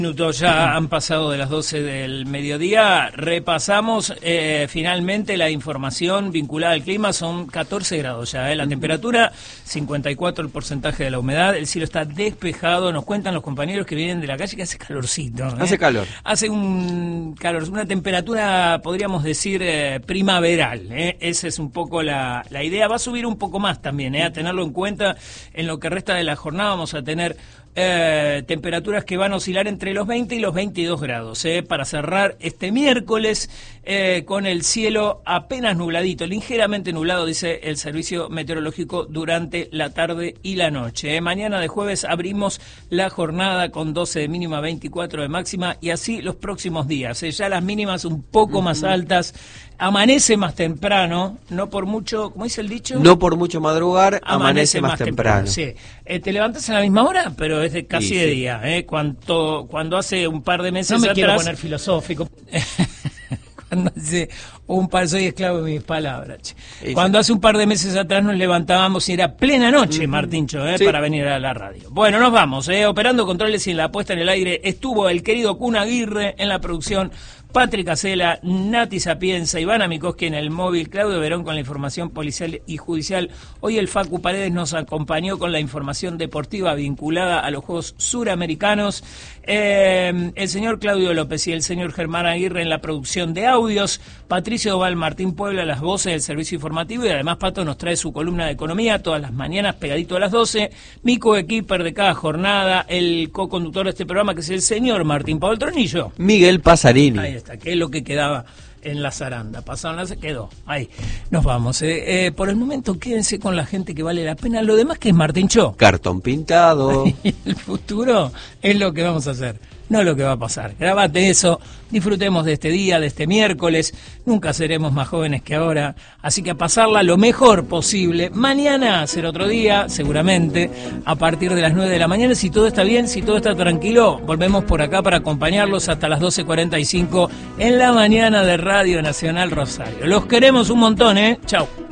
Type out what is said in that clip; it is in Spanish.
Minutos ya han pasado de las 12 del mediodía. Repasamos finalmente la información vinculada al clima. Son 14 grados ya, la temperatura, 54 el porcentaje de la humedad. El cielo está despejado. Nos cuentan los compañeros que vienen de la calle que hace calorcito. Hace calor. Hace un calor, una temperatura, podríamos decir, primaveral. Esa es un poco la idea. Va a subir un poco más también, a tenerlo en cuenta. En lo que resta de la jornada vamos a tener temperaturas que van a oscilar entre los 20 y los 22 grados, para cerrar este miércoles con el cielo apenas nubladito, ligeramente nublado, dice el servicio meteorológico, durante la tarde y la noche. Mañana de jueves abrimos la jornada con 12 de mínima, 24 de máxima, y así los próximos días, ya las mínimas un poco más altas. Amanece más temprano, no por mucho, ¿cómo dice el dicho? No por mucho madrugar, amanece más temprano. Sí. Te levantas a la misma hora, pero es casi sí, de sí. día. Cuando hace un par de meses no me atrás... quiero poner filosófico. Cuando hace soy esclavo de mis palabras. Cuando hace un par de meses atrás nos levantábamos y era plena noche, Martincho, sí, para venir a la radio. Bueno, nos vamos. Operando controles y en la puesta en el aire estuvo el querido Kun Aguirre, en la producción Patrick Acela, Nati Sapienza, Ivana Mikoski en el móvil, Claudio Verón con la información policial y judicial. Hoy el Facu Paredes nos acompañó con la información deportiva vinculada a los Juegos Suramericanos. El señor Claudio López y el señor Germán Aguirre en la producción de audios. Patricio Doval, Martín Puebla, las voces del servicio informativo, y además Pato nos trae su columna de economía todas las mañanas pegadito a las 12. Mi coequiper de cada jornada, el co-conductor de este programa, que es el señor Martín Pablo Tronillo. Miguel Pasarini. Ahí está, que es lo que quedaba en la zaranda. Pasaron, se quedó. Ahí, nos vamos. Por el momento quédense con la gente que vale la pena. Lo demás, que es Martín Cho. Cartón pintado. Y el futuro es lo que vamos a hacer, no lo que va a pasar. Grabate eso, disfrutemos de este día, de este miércoles. Nunca seremos más jóvenes que ahora, así que a pasarla lo mejor posible. Mañana será otro día, seguramente, a partir de las 9 de la mañana. Si todo está bien, si todo está tranquilo, volvemos por acá para acompañarlos hasta las 12:45 en la mañana de Radio Nacional Rosario. Los queremos un montón, Chau.